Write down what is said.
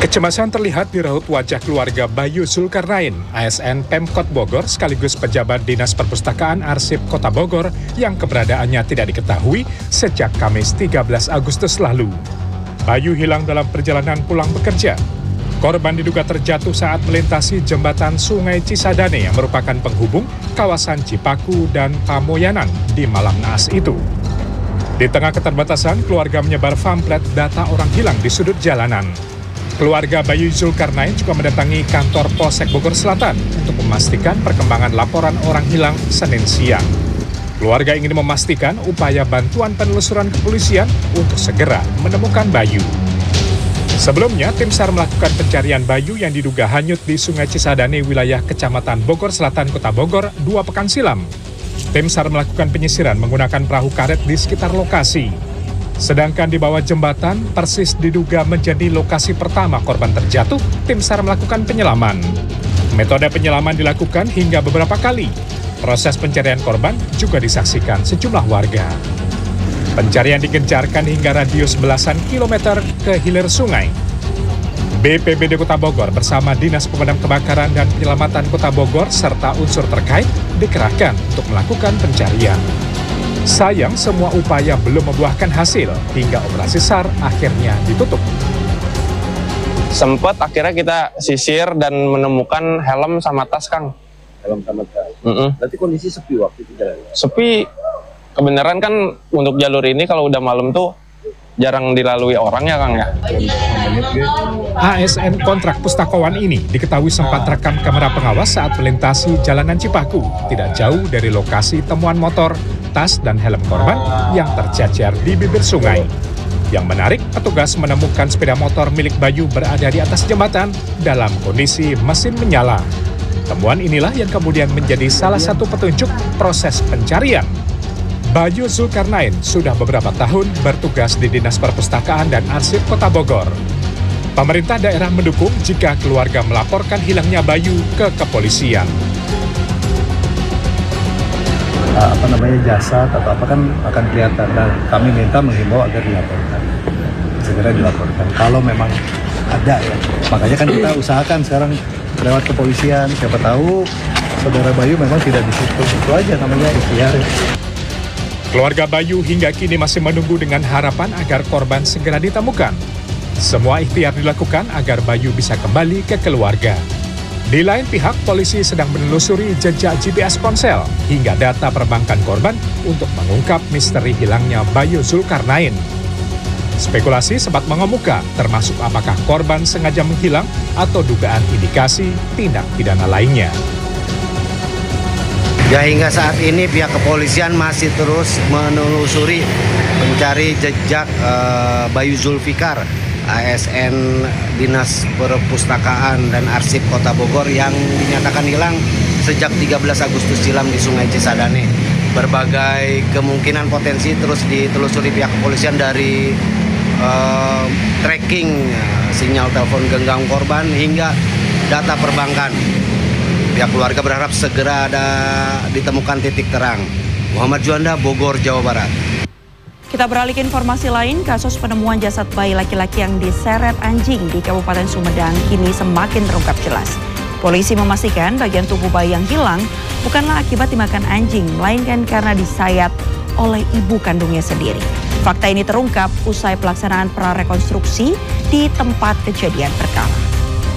Kecemasan terlihat di raut wajah keluarga Bayu Zulkarnain, ASN Pemkot Bogor sekaligus pejabat Dinas Perpustakaan Arsip Kota Bogor yang keberadaannya tidak diketahui sejak Kamis 13 Agustus lalu. Bayu hilang dalam perjalanan pulang bekerja. Korban diduga terjatuh saat melintasi jembatan Sungai Cisadane yang merupakan penghubung kawasan Cipaku dan Pamoyanan di malam naas itu. Di tengah keterbatasan, keluarga menyebar pamflet data orang hilang di sudut jalanan. Keluarga Bayu Zulkarnain juga mendatangi kantor Polsek Bogor Selatan untuk memastikan perkembangan laporan orang hilang Senin siang. Keluarga ingin memastikan upaya bantuan penelusuran kepolisian untuk segera menemukan Bayu. Sebelumnya, tim SAR melakukan pencarian Bayu yang diduga hanyut di Sungai Cisadane, wilayah Kecamatan Bogor Selatan, Kota Bogor, 2 pekan silam. Tim SAR melakukan penyisiran menggunakan perahu karet di sekitar lokasi. Sedangkan di bawah jembatan, persis diduga menjadi lokasi pertama korban terjatuh, tim SAR melakukan penyelaman. Metode penyelaman dilakukan hingga beberapa kali. Proses pencarian korban juga disaksikan sejumlah warga. Pencarian digencarkan hingga radius belasan kilometer ke hilir sungai. BPBD Kota Bogor bersama Dinas Pemadam Kebakaran dan Penyelamatan Kota Bogor serta unsur terkait dikerahkan untuk melakukan pencarian. Sayang, semua upaya belum membuahkan hasil hingga operasi SAR akhirnya ditutup. Sempat akhirnya kita sisir dan menemukan helm sama tas, Kang. Helm sama tas. Berarti kondisi sepi waktu itu jalan? Sepi. Kebenaran kan untuk jalur ini kalau udah malam tuh jarang dilalui orang ya, Kang ya. ASN kontrak pustakawan ini diketahui sempat rekam kamera pengawas saat melintasi jalanan Cipaku, tidak jauh dari lokasi temuan motor, tas, dan helm korban yang tercecer di bibir sungai. Yang menarik, petugas menemukan sepeda motor milik Bayu berada di atas jembatan dalam kondisi mesin menyala. Temuan inilah yang kemudian menjadi salah satu petunjuk proses pencarian. Bayu Zulkarnain sudah beberapa tahun bertugas di Dinas Perpustakaan dan Arsip Kota Bogor. Pemerintah daerah mendukung jika keluarga melaporkan hilangnya Bayu ke kepolisian. Jasad atau apa kan akan kelihatan, dan kami minta menghimbau agar dilaporkan, segera dilaporkan kalau memang ada ya. Makanya kan kita usahakan sekarang lewat kepolisian, siapa tahu saudara Bayu memang tidak di situ, itu aja namanya ikhtiar. Keluarga Bayu hingga kini masih menunggu dengan harapan agar korban segera ditemukan. Semua ikhtiar dilakukan agar Bayu bisa kembali ke keluarga. Di lain pihak, polisi sedang menelusuri jejak GPS ponsel hingga data perbankan korban untuk mengungkap misteri hilangnya Bayu Zulkarnain. Spekulasi sempat mengemuka, termasuk apakah korban sengaja menghilang atau dugaan indikasi tindak pidana lainnya. Ya, hingga saat ini pihak kepolisian masih terus menelusuri mencari jejak Bayu Zulfikar, ASN Dinas Perpustakaan dan Arsip Kota Bogor yang dinyatakan hilang sejak 13 Agustus silam di Sungai Cisadane. Berbagai kemungkinan potensi terus ditelusuri pihak kepolisian dari tracking sinyal telepon genggam korban hingga data perbankan. Pihak keluarga berharap segera ditemukan titik terang. Muhammad Juanda, Bogor, Jawa Barat. Kita beralih ke informasi lain, kasus penemuan jasad bayi laki-laki yang diseret anjing di Kabupaten Sumedang kini semakin terungkap jelas. Polisi memastikan bagian tubuh bayi yang hilang bukanlah akibat dimakan anjing, melainkan karena disayat oleh ibu kandungnya sendiri. Fakta ini terungkap usai pelaksanaan prarekonstruksi di tempat kejadian perkara.